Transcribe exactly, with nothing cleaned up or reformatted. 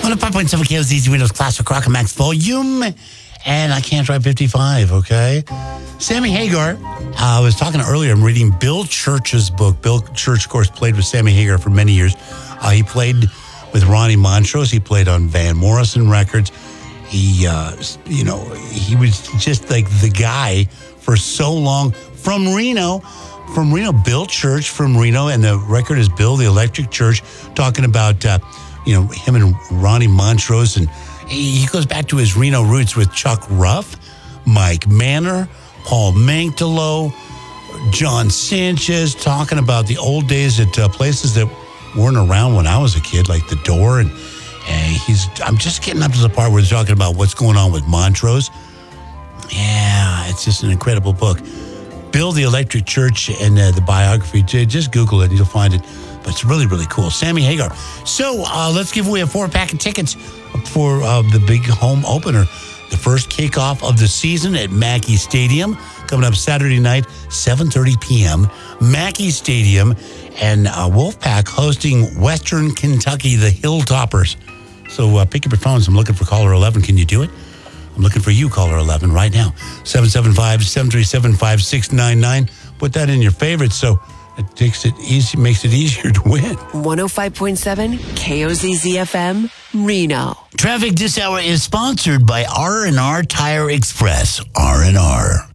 one oh five point seven K O Z Z Reno's Classic Rock and Max Volume. And I Can't Drive fifty-five, okay? Sammy Hagar, uh, I was talking earlier, I'm reading Bill Church's book. Bill Church, of course, played with Sammy Hagar for many years. Uh, he played with Ronnie Montrose. He played on Van Morrison records. He, uh, you know, he was just like the guy for so long from Reno. From Reno, Bill Church from Reno, and the record is Bill the Electric Church, talking about, uh, you know, him and Ronnie Montrose. And he goes back to his Reno roots with Chuck Ruff, Mike Manor, Paul Manctolo, John Sanchez, talking about the old days at uh, places that weren't around when I was a kid, like The Door. And, and he's, I'm just getting up to the part where he's talking about what's going on with Montrose. Yeah, it's just an incredible book. Bill the Electric Church and uh, the biography. Just Google it, you'll find it. But it's really, really cool. Sammy Hagar. So uh, let's give away a four-pack of tickets for uh, the big home opener. The first kickoff of the season at Mackey Stadium. Coming up Saturday night, seven thirty p.m. Mackey Stadium. And uh, Wolfpack hosting Western Kentucky, the Hilltoppers. So uh, pick up your phones. I'm looking for caller eleven. Can you do it? I'm looking for you, caller eleven, right now. seven seven five, seven three seven, five six nine nine. Put that in your favorites so it takes it easy, makes it easier to win. one oh five point seven K O Z Z F M, Reno. Traffic this hour is sponsored by R and R Tire Express. R and R.